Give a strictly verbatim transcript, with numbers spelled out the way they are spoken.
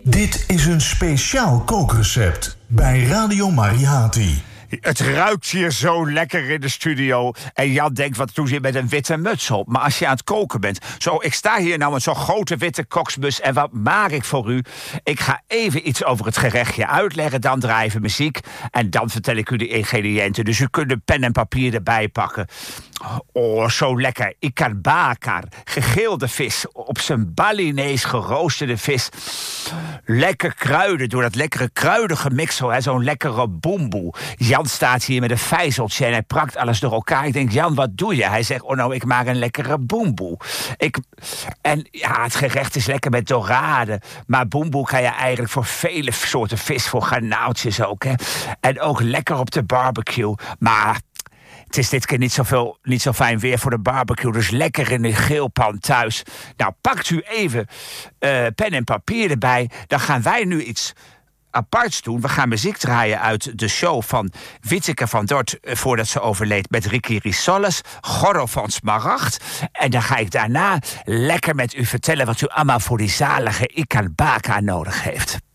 Dit is een speciaal kookrecept bij Radio Mariati. Het ruikt hier zo lekker in de studio. En Jan denkt, wat doe je met een witte muts op? Maar als je aan het koken bent... Zo, ik sta hier nou met zo'n grote witte koksbus. En wat maak ik voor u? Ik ga even iets over het gerechtje uitleggen. Dan draai ik muziek. En dan vertel ik u de ingrediënten. Dus u kunt een pen en papier erbij pakken. Oh, zo lekker. Ikan bakar. Gegeelde vis. Op zijn Balinese geroosterde vis. Lekker kruiden. Door dat lekkere kruidige mixel. Zo'n lekkere boemboe. Jan staat hier met een vijzeltje en hij prakt alles door elkaar. Ik denk, Jan, wat doe je? Hij zegt, oh nou, ik maak een lekkere boemboe. Ik, en ja, het gerecht is lekker met dorade. Maar boemboe kan je eigenlijk voor vele soorten vis, voor garnaaltjes ook. Hè. En ook lekker op de barbecue. Maar het is dit keer niet, zoveel, niet zo fijn weer voor de barbecue. Dus lekker in de geelpan thuis. Nou, pakt u even uh, pen en papier erbij. Dan gaan wij nu iets aparts doen. We gaan muziek draaien uit de show van Witteke van Dort, voordat ze overleed, met Ricky Rissoles, Gorro van Smaragd. En dan ga ik daarna lekker met u vertellen wat u allemaal voor die zalige Ikan Baka nodig heeft.